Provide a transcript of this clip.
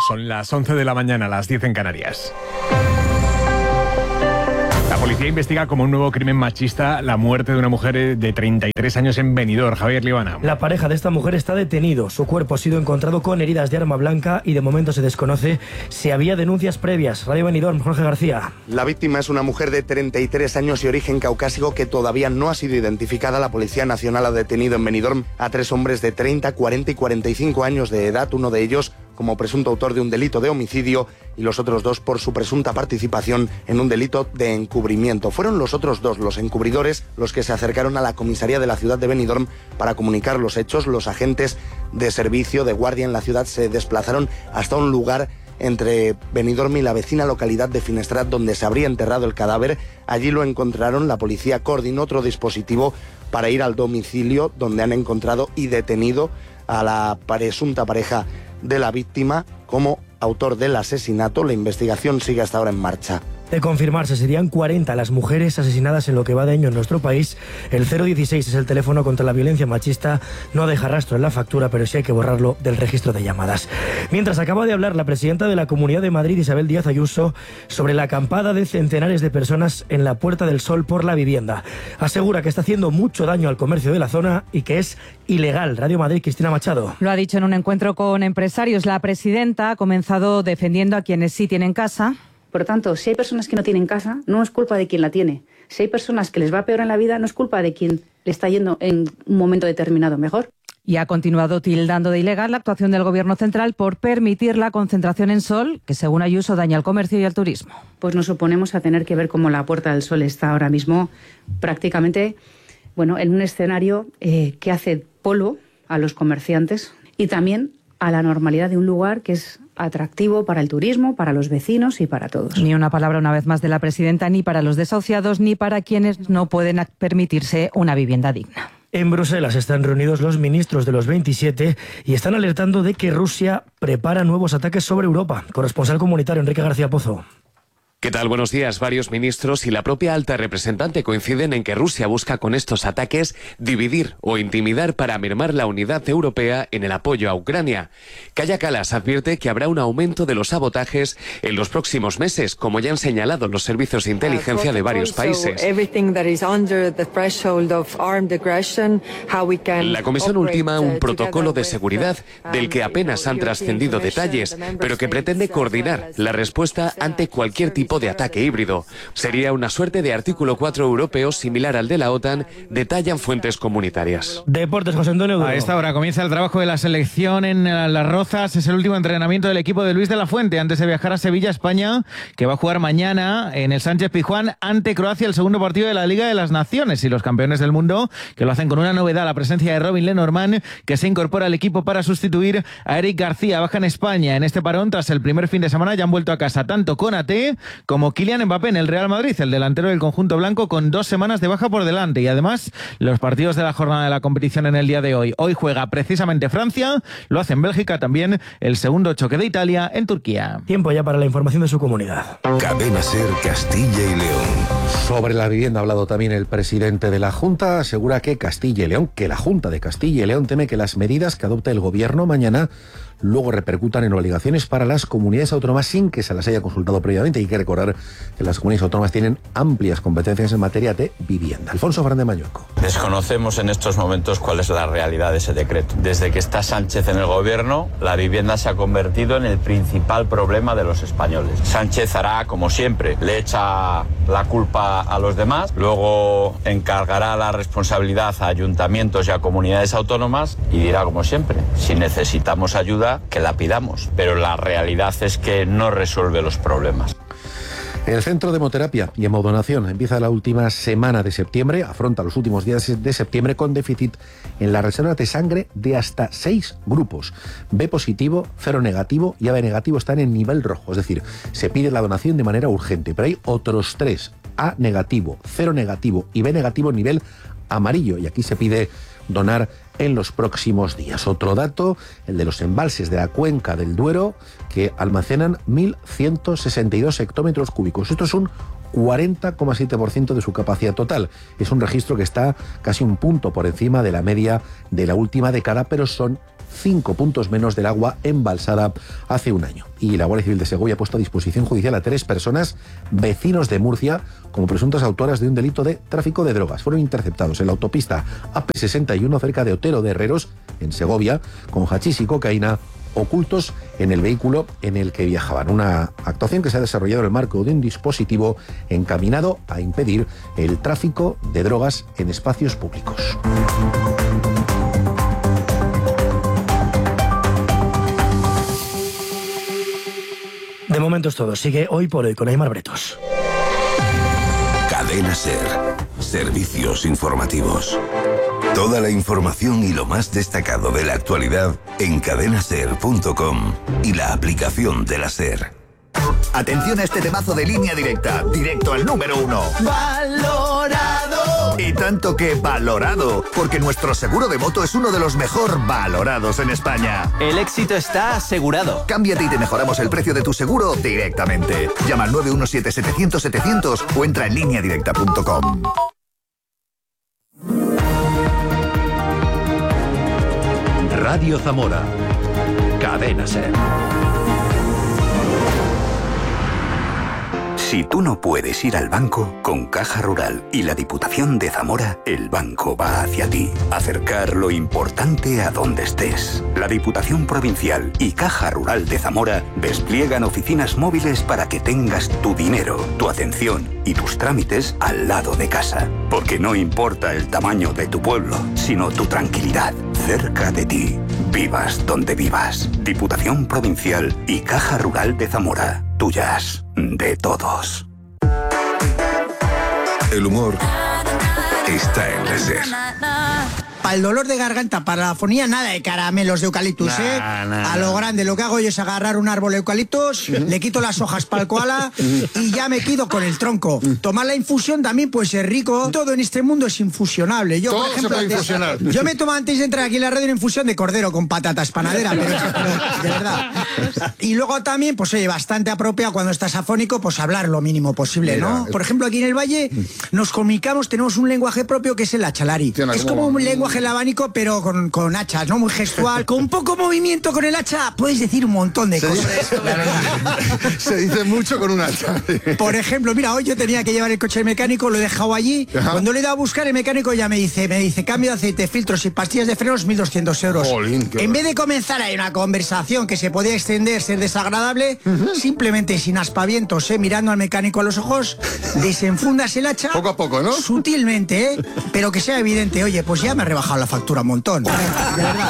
Son las 11 de la mañana, las 10 en Canarias. La policía investiga como un nuevo crimen machista la muerte de una mujer de 33 años en Benidorm. Javier Libana. La pareja de esta mujer está detenido. Su cuerpo ha sido encontrado con heridas de arma blanca y de momento se desconoce si había denuncias previas. Radio Benidorm, Jorge García. La víctima es una mujer de 33 años y origen caucásico que todavía no ha sido identificada. La Policía Nacional ha detenido en Benidorm a 3 hombres de 30, 40 y 45 años de edad, uno de ellos como presunto autor de un delito de homicidio y los otros 2 por su presunta participación en un delito de encubrimiento. Fueron los otros 2, los encubridores, los que se acercaron a la comisaría de la ciudad de Benidorm para comunicar los hechos. Los agentes de servicio de guardia en la ciudad se desplazaron hasta un lugar entre Benidorm y la vecina localidad de Finestrat, donde se habría enterrado el cadáver. Allí lo encontraron. La policía coordinó otro dispositivo para ir al domicilio, donde han encontrado y detenido a la presunta pareja de la víctima como autor del asesinato. La investigación sigue hasta ahora en marcha. De confirmarse, serían 40 las mujeres asesinadas en lo que va de año en nuestro país. El 016 es el teléfono contra la violencia machista. No deja rastro en la factura, pero sí hay que borrarlo del registro de llamadas. Mientras acaba de hablar la presidenta de la Comunidad de Madrid, Isabel Díaz Ayuso, sobre la acampada de centenares de personas en la Puerta del Sol por la vivienda. Asegura que está haciendo mucho daño al comercio de la zona y que es ilegal. Radio Madrid, Cristina Machado. Lo ha dicho en un encuentro con empresarios. La presidenta ha comenzado defendiendo a quienes sí tienen casa. Por lo tanto, si hay personas que no tienen casa, no es culpa de quien la tiene. Si hay personas que les va peor en la vida, no es culpa de quien le está yendo en un momento determinado mejor. Y ha continuado tildando de ilegal la actuación del Gobierno central por permitir la concentración en Sol, que según Ayuso daña al comercio y al turismo. Pues nos oponemos a tener que ver cómo la Puerta del Sol está ahora mismo prácticamente en un escenario que hace polvo a los comerciantes y también a la normalidad de un lugar que es atractivo para el turismo, para los vecinos y para todos. Ni una palabra una vez más de la presidenta, ni para los desahuciados, ni para quienes no pueden permitirse una vivienda digna. En Bruselas están reunidos los ministros de los 27 y están alertando de que Rusia prepara nuevos ataques sobre Europa. Corresponsal comunitario Enrique García Pozo. ¿Qué tal? Buenos días. Varios ministros y la propia alta representante coinciden en que Rusia busca con estos ataques dividir o intimidar para mermar la unidad europea en el apoyo a Ucrania. Kaja Kallas advierte que habrá un aumento de los sabotajes en los próximos meses, como ya han señalado los servicios de inteligencia de varios países. La Comisión ultima un protocolo de seguridad del que apenas han trascendido detalles, pero que pretende coordinar la respuesta ante cualquier tipo de ataque híbrido. Sería una suerte de artículo 4 europeo similar al de la OTAN, detallan fuentes comunitarias. Deportes, José Antonio Duro. A esta hora comienza el trabajo de la selección en Las Rozas. Es el último entrenamiento del equipo de Luis de la Fuente antes de viajar a Sevilla, España, que va a jugar mañana en el Sánchez Pizjuán ante Croacia, el segundo partido de la Liga de las Naciones, y los campeones del mundo, que lo hacen con una novedad, la presencia de Robin Lenormand, que se incorpora al equipo para sustituir a Eric García. Baja en España en este parón tras el primer fin de semana. Ya han vuelto a casa tanto Konaté como Kylian Mbappé en el Real Madrid, el delantero del conjunto blanco, con 2 semanas de baja por delante. Y además, los partidos de la jornada de la competición en el día de hoy. Hoy juega precisamente Francia, lo hace en Bélgica también, el segundo choque de Italia en Turquía. Tiempo ya para la información de su comunidad. Cadena SER, Castilla y León. Sobre la vivienda ha hablado también el presidente de la Junta. Asegura que la Junta de Castilla y León teme que las medidas que adopte el gobierno mañana luego repercutan en obligaciones para las comunidades autónomas sin que se las haya consultado previamente. Hay que recordar que las comunidades autónomas tienen amplias competencias en materia de vivienda. Alfonso Fernández Mañueco. Desconocemos en estos momentos cuál es la realidad de ese decreto. Desde que está Sánchez en el gobierno, la vivienda se ha convertido en el principal problema de los españoles. Sánchez hará como siempre, le echa la culpa a los demás, luego encargará la responsabilidad a ayuntamientos y a comunidades autónomas y dirá como siempre, si necesitamos ayuda, que la pidamos, pero la realidad es que no resuelve los problemas. El Centro de Hemoterapia y Hemodonación empieza la última semana de septiembre, afronta los últimos días de septiembre con déficit en la reserva de sangre de hasta 6 grupos. B positivo, 0 negativo y AB negativo están en nivel rojo, es decir, se pide la donación de manera urgente, pero hay otros 3, A negativo, 0 negativo y B negativo en nivel amarillo, y aquí se pide donar en los próximos días. Otro dato, el de los embalses de la cuenca del Duero, que almacenan 1.162 hectómetros cúbicos. Esto es un 40,7% de su capacidad total. Es un registro que está casi un punto por encima de la media de la última década, pero son 5 puntos menos del agua embalsada hace un año. Y la Guardia Civil de Segovia ha puesto a disposición judicial a 3 personas, vecinos de Murcia, como presuntas autoras de un delito de tráfico de drogas. Fueron interceptados en la autopista AP61 cerca de Otero de Herreros, en Segovia, con hachís y cocaína ocultos en el vehículo en el que viajaban. Una actuación que se ha desarrollado en el marco de un dispositivo encaminado a impedir el tráfico de drogas en espacios públicos. De momento es todo. Sigue Hoy por Hoy con Aimar Bretos. Cadena SER. Servicios informativos. Toda la información y lo más destacado de la actualidad en cadenaser.com y la aplicación de la SER. Atención a este temazo de Línea Directa, directo al número 1. ¡Valorado! Y tanto que valorado, porque nuestro seguro de moto es uno de los mejor valorados en España. El éxito está asegurado. Cámbiate y te mejoramos el precio de tu seguro directamente. Llama al 917-700-700 o entra en lineadirecta.com. Radio Zamora. Cadena SER. Si tú no puedes ir al banco, con Caja Rural y la Diputación de Zamora, el banco va hacia ti. Acercar lo importante a donde estés. La Diputación Provincial y Caja Rural de Zamora despliegan oficinas móviles para que tengas tu dinero, tu atención y tus trámites al lado de casa. Porque no importa el tamaño de tu pueblo, sino tu tranquilidad, cerca de ti. Vivas donde vivas. Diputación Provincial y Caja Rural de Zamora. Tuyas, de todos. El humor está en la SER. Para el dolor de garganta, para la afonía, nada de caramelos de eucaliptus, A lo grande, lo que hago yo es agarrar un árbol de eucaliptus, le quito las hojas para el koala y ya me quedo con el tronco. Tomar la infusión también pues es rico. Todo en este mundo es infusionable. Yo, por ejemplo, yo me tomo antes de entrar aquí en la radio una infusión de cordero con patatas panadera, pero de verdad. Y luego también, pues oye, bastante apropiado cuando estás afónico, pues hablar lo mínimo posible, ¿no? Por ejemplo, aquí en el Valle nos comunicamos, tenemos un lenguaje propio que es el achalari. Es como un lenguaje el abanico, pero con hachas, ¿no? Muy gestual. Con poco movimiento con el hacha puedes decir un montón de cosas. Se dice mucho con un hacha. Por ejemplo, mira, hoy yo tenía que llevar el coche al mecánico, lo he dejado allí. Ajá. Cuando le he ido a buscar, el mecánico ya me dice, cambio de aceite, filtros y pastillas de frenos, 1.200 euros. Jolín, en vez de comenzar ahí una conversación que se podía extender, ser desagradable, simplemente sin aspavientos, mirando al mecánico a los ojos, desenfundas el hacha. Poco a poco, ¿no? Sutilmente, pero que sea evidente. Oye, pues ya me he rebajado la factura un montón. De verdad.